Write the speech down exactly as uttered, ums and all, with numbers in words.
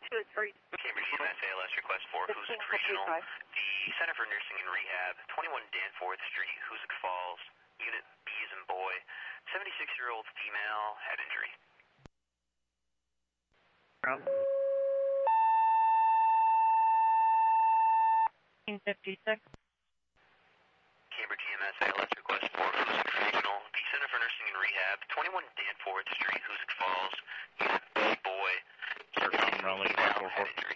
two three. Cambridge E M S A L S request for Hoosick Regional. The Center for Nursing and Rehab, twenty-one Danforth Street, Hoosick Falls, Unit B as in boy, seventy-six-year-old female, head injury. fifty-six. Cambridge E M S A L S request for Hoosick Regional. The Center for Nursing and Rehab, twenty-one Danforth Street, Hoosick Falls, Unit B boy, seventy-six-year-old female, head injury.